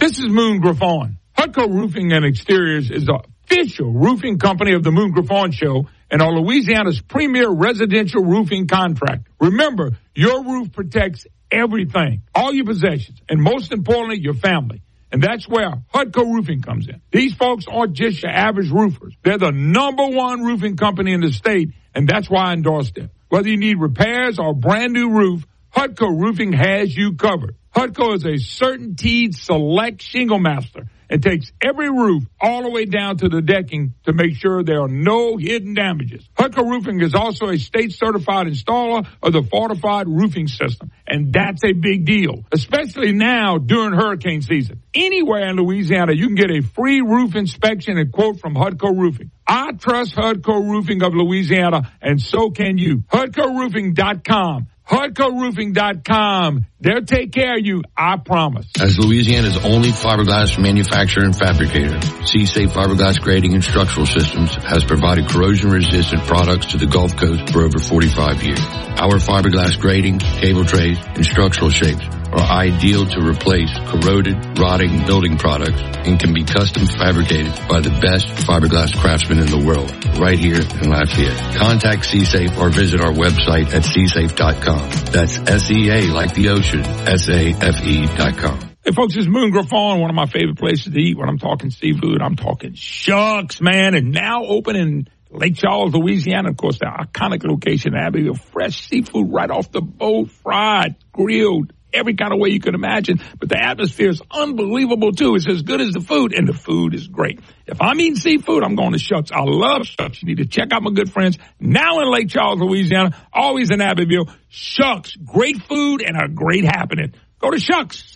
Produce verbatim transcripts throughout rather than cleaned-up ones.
This is Moon Griffon. Hutco Roofing and Exteriors is the official roofing company of the Moon Griffon Show and are Louisiana's premier residential roofing contractor. Remember, your roof protects everything, all your possessions, and most importantly, your family. And that's where Hutco Roofing comes in. These folks aren't just your average roofers. They're the number one roofing company in the state, and that's why I endorse them. Whether you need repairs or a brand new roof, Hutco Roofing has you covered. Hutco is a CertainTeed Select Shingle Master and takes every roof all the way down to the decking to make sure there are no hidden damages. Hutco Roofing is also a state-certified installer of the Fortified Roofing System, and that's a big deal, especially now during hurricane season. Anywhere in Louisiana, you can get a free roof inspection and quote from Hutco Roofing. I trust Hutco Roofing of Louisiana, and so can you. Hutco Roofing dot com. Hutco Roofing dot com. They'll take care of you, I promise. As Louisiana's only fiberglass manufacturer and fabricator, C-Safe Fiberglass Grading and Structural Systems has provided corrosion-resistant products to the Gulf Coast for over forty-five years. Our fiberglass grading, cable trays, and structural shapes are ideal to replace corroded, rotting building products and can be custom fabricated by the best fiberglass craftsmen in the world, right here in Lafayette. Contact C-Safe or visit our website at c safe dot com. That's S E A like the ocean, S A F E dot com. Hey, folks, this is Moon Griffon, one of my favorite places to eat. When I'm talking seafood, I'm talking Shucks, man, and now open in Lake Charles, Louisiana. Of course, the iconic location in Abbeville. Fresh seafood right off the boat, fried, grilled, every kind of way you can imagine. But the atmosphere is unbelievable, too. It's as good as the food, and the food is great. If I'm eating seafood, I'm going to Shucks. I love Shucks. You need to check out my good friends now in Lake Charles, Louisiana, always in Abbeville. Shucks, great food and a great happening. Go to Shucks.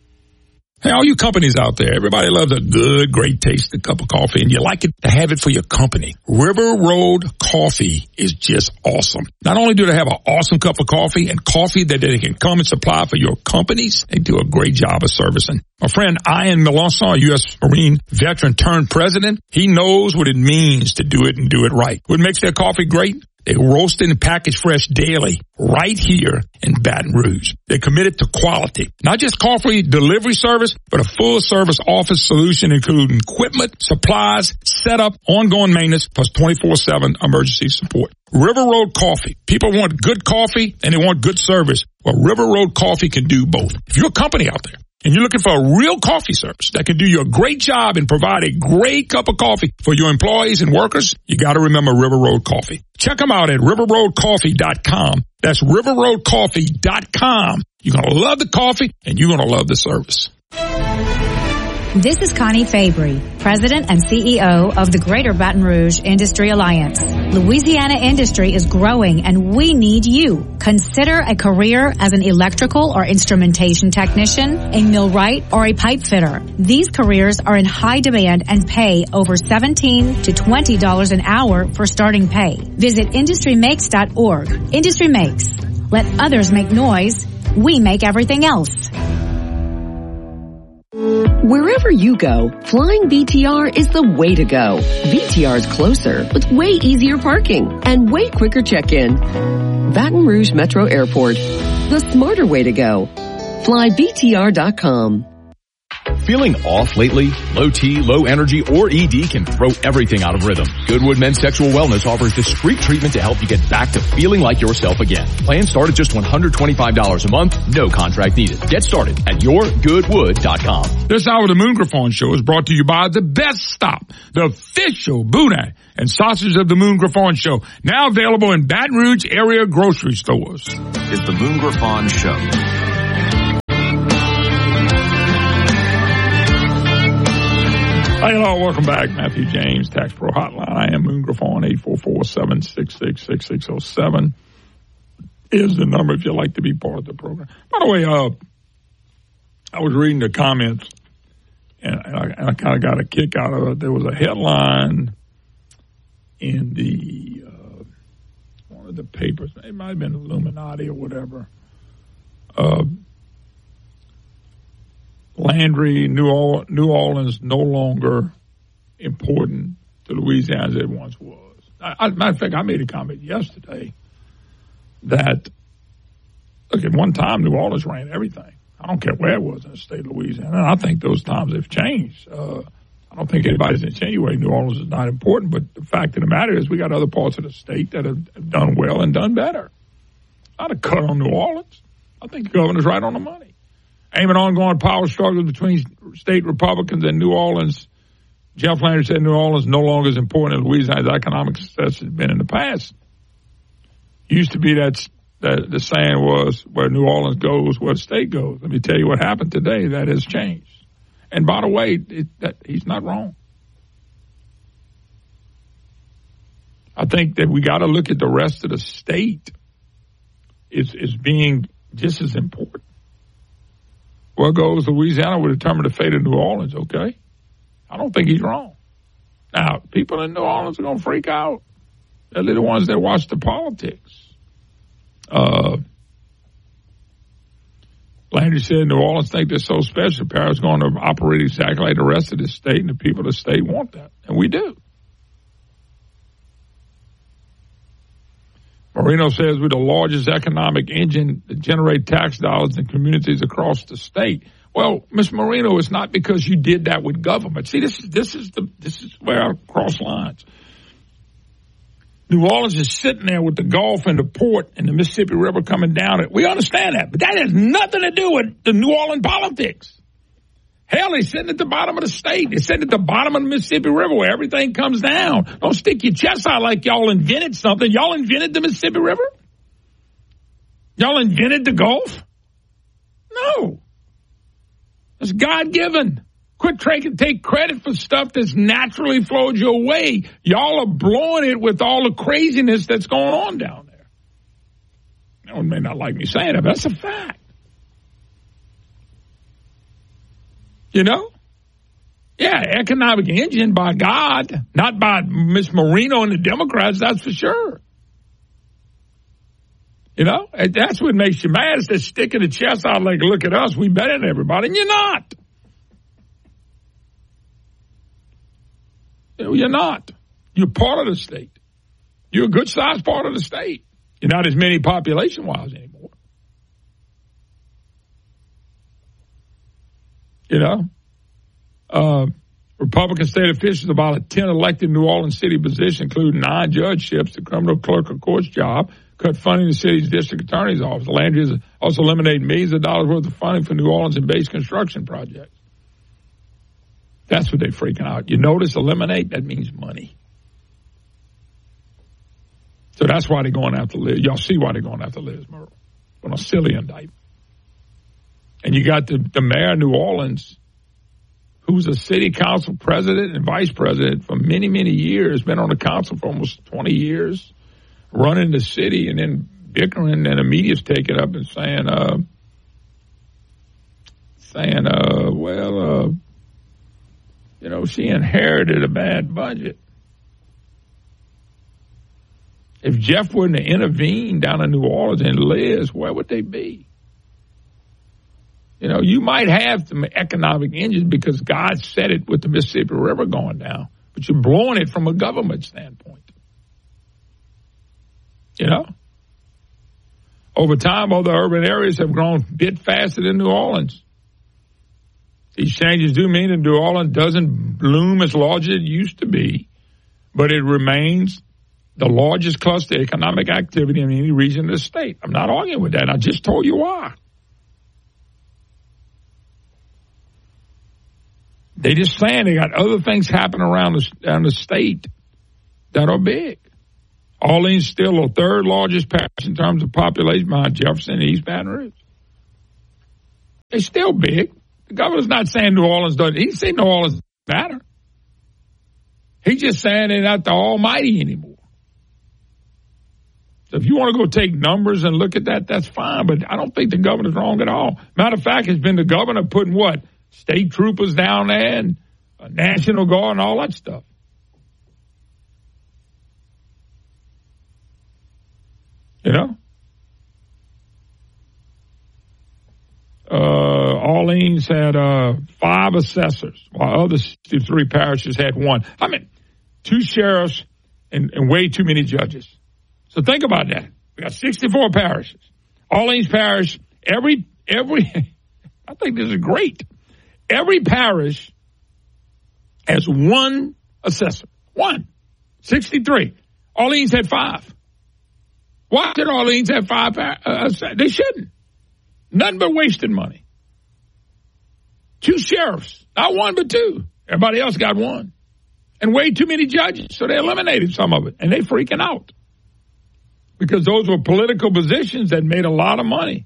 Hey, all you companies out there, everybody loves a good, great tasting cup of coffee, and you like it to have it for your company. River Road Coffee is just awesome. Not only do they have an awesome cup of coffee and coffee that they can come and supply for your companies, they do a great job of servicing. My friend Ian Melanson, U S Marine veteran turned president, he knows what it means to do it and do it right. What makes their coffee great? They roast it and package fresh daily right here in Baton Rouge. They're committed to quality, not just coffee delivery service, but a full service office solution including equipment, supplies, setup, ongoing maintenance, plus twenty-four seven emergency support. River Road Coffee. People want good coffee and they want good service. Well, River Road Coffee can do both. If you're a company out there and you're looking for a real coffee service that can do you a great job and provide a great cup of coffee for your employees and workers, you got to remember River Road Coffee. Check them out at river road coffee dot com. That's river road coffee dot com. You're going to love the coffee and you're going to love the service. This is Connie Fabry, President and C E O of the Greater Baton Rouge Industry Alliance. Louisiana industry is growing and we need you. Consider a career as an electrical or instrumentation technician, a millwright, or a pipe fitter. These careers are in high demand and pay over seventeen to twenty dollars an hour for starting pay. Visit industry makes dot org. Industry Makes. Let others make noise. We make everything else. Wherever you go, flying B T R is the way to go. B T R is closer with way easier parking and way quicker check-in. Baton Rouge Metro Airport, the smarter way to go. Fly B T R dot com. Feeling off lately? Low T, low energy, or E D can throw everything out of rhythm. Goodwood Men's Sexual Wellness offers discreet treatment to help you get back to feeling like yourself again. Plans start at just one hundred twenty-five dollars a month, no contract needed. Get started at your goodwood dot com. This hour of the Moon Griffon Show is brought to you by The Best Stop, the official boudin and sausage of the Moon Griffon Show, now available in Baton Rouge area grocery stores. It's the Moon Griffon Show. Hey, hello, welcome back. Matthew James, Tax Pro Hotline. I am Moon Griffon. Eight four four, seven six six, six six zero seven is the number if you'd like to be part of the program. By the way, uh, I was reading the comments, and I, and I kind of got a kick out of it. There was a headline in the uh, one of the papers. It might have been Illuminati or whatever. Uh, Landry, New Orleans, New Orleans no longer important to Louisiana as it once was. I, I, matter of fact, I made a comment yesterday that, look, at one time New Orleans ran everything. I don't care where it was in the state of Louisiana. And I think those times have changed. Uh, I don't think anybody's insinuating New Orleans is not important, but the fact of the matter is we got other parts of the state that have, have done well and done better. Not a cut on New Orleans. I think the governor's right on the money. Aiming ongoing power struggles between state Republicans and New Orleans. Jeff Landry said New Orleans no longer is important in Louisiana's economic success has been in the past. Used to be that, that the saying was, where New Orleans goes, where the state goes. Let me tell you what happened today. That has changed. And by the way, it, that, he's not wrong. I think that we got to look at the rest of the state as, as being just as important. Where goes Louisiana will determine the fate of New Orleans, okay? I don't think he's wrong. Now, people in New Orleans are going to freak out. They're the ones that watch the politics. Uh, Landry said New Orleans think they're so special. Paris is going to operate exactly like the rest of the state, and the people of the state want that. And we do. Marino says we're the largest economic engine to generate tax dollars in communities across the state. Well, Miz Marino, it's not because you did that with government. See, this is this is the this is where I cross lines. New Orleans is sitting there with the Gulf and the port and the Mississippi River coming down it. We understand that, but that has nothing to do with the New Orleans politics. Hell, they're sitting at the bottom of the state. They're sitting at the bottom of the Mississippi River where everything comes down. Don't stick your chest out like y'all invented something. Y'all invented the Mississippi River? Y'all invented the Gulf? No. It's God-given. Quit trying to take credit for stuff that's naturally flowed your way. Y'all are blowing it with all the craziness that's going on down there. No one may not like me saying it, but that's a fact. You know? Yeah, economic engine by God, not by Miz Marino and the Democrats, that's for sure. You know? And that's what makes you mad, is they're sticking the chest out like, look at us, we better than everybody, and you're not. You're not. You're part of the state. You're a good-sized part of the state. You're not as many population-wise anymore. You know? Uh, Republican state officials about a ten elected New Orleans city position, including nine judgeships, the criminal clerk of court's job, cut funding the city's district attorney's office. Landry is also eliminating millions of dollars worth of funding for New Orleans and base construction projects. That's what they're freaking out. You notice eliminate, that means money. So that's why they're going after Liz. Y'all see why they're going after Liz Murrow on a silly indictment. And you got the, the mayor of New Orleans, who's a city council president and vice president for many, many years, been on the council for almost twenty years, running the city, and then bickering, and the media's taking up and saying, uh, saying, uh, well, uh, you know, she inherited a bad budget. If Jeff wouldn't have intervened down in New Orleans and Liz, where would they be? You know, you might have some economic engines because God said it with the Mississippi River going down, but you're blowing it from a government standpoint. You know? Over time, other urban areas have grown a bit faster than New Orleans. These changes do mean that New Orleans doesn't bloom as large as it used to be, but it remains the largest cluster of economic activity in any region of the state. I'm not arguing with that. I just told you why. They just saying they got other things happening around the, around the state that are big. Orleans still the third largest parish in terms of population behind Jefferson and East Baton Rouge. They're still big. The governor's not saying New Orleans doesn't. He's saying New Orleans doesn't matter. He's just saying they're not the almighty anymore. So if you want to go take numbers and look at that, that's fine. But I don't think the governor's wrong at all. Matter of fact, it's been the governor putting what? State troopers down there and a National Guard and all that stuff. You know? Uh, Orleans had uh, five assessors, while other sixty-three parishes had one. I mean, two sheriffs and, and way too many judges. So think about that. We got sixty-four parishes. Orleans Parish, every every I think this is great. Every parish has one assessor. One. sixty-three. Orleans had five. Why should Orleans have five? Uh, they shouldn't. Nothing but wasted money. Two sheriffs. Not one, but two. Everybody else got one. And way too many judges. So they eliminated some of it. And they freaking out. Because those were political positions that made a lot of money.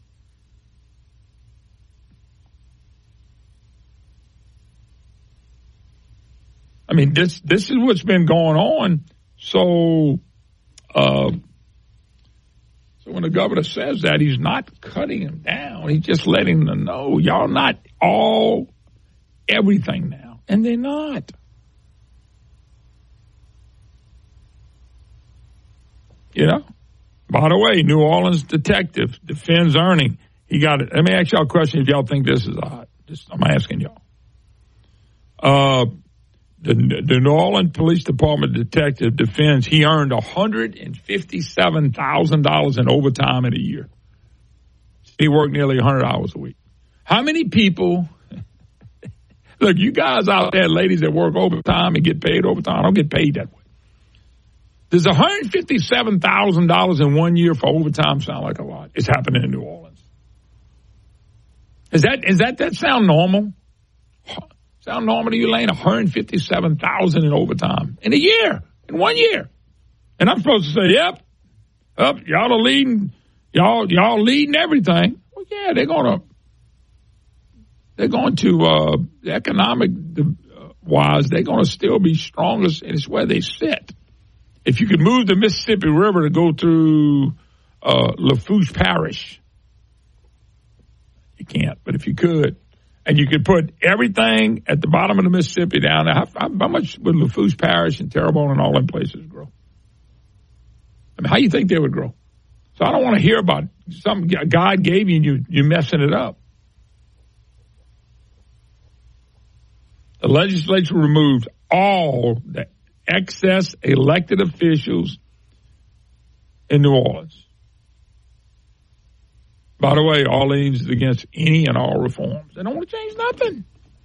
I mean, this this is what's been going on. So, uh, so when the governor says that, he's not cutting them down. He's just letting them know, y'all not all everything now. And they're not. You know? By the way, New Orleans detective defends earning. He got it. Let me ask y'all a question if y'all think this is odd. Just, I'm asking y'all. Uh, the, the New Orleans Police Department detective defends he earned one hundred fifty-seven thousand dollars in overtime in a year. He worked nearly one hundred hours a week. How many people, look, you guys out there, ladies that work overtime and get paid overtime, don't get paid that way. Does one hundred fifty-seven thousand dollars in one year for overtime sound like a lot? It's happening in New Orleans. Is that is that that sound normal? Sound normal to you, Lane? one hundred fifty-seven thousand dollars in overtime in a year, in one year. And I'm supposed to say, yep, up, y'all are leading, y'all y'all leading everything. Well, yeah, they're gonna they're going to uh, economic wise, they're gonna still be strongest, and it's where they sit. If you could move the Mississippi River to go through uh, Lafourche Parish, you can't. But if you could, and you could put everything at the bottom of the Mississippi down there, how, how much would Lafourche Parish and Terrebonne and all them places grow? I mean, how do you think they would grow? So I don't want to hear about something God gave you and you, you're messing it up. The legislature removed all the excess elected officials in New Orleans. By the way, Orleans is against any and all reforms. They don't want to change nothing.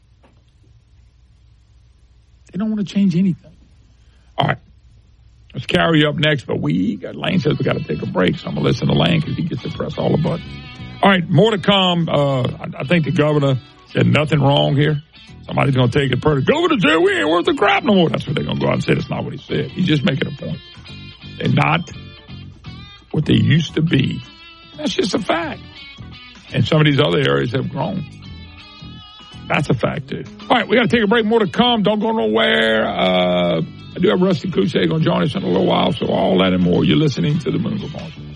They don't want to change anything. All right. Let's carry you up next, but we got, Lane says we got to take a break, so I'm going to listen to Lane because he gets to press all the buttons. All right, more to come. Uh, I, I think the governor said nothing wrong here. Somebody's going to take it personally. Governor said we ain't worth the crap no more. That's what they're going to go out and say. That's not what he said. He's just making a point. They're not what they used to be. That's just a fact. And some of these other areas have grown. That's a fact, too. All right, we got to take a break. More to come. Don't go nowhere. Uh, I do have Rusty Couche going to join us in a little while, so all that and more. You're listening to the Moon Report.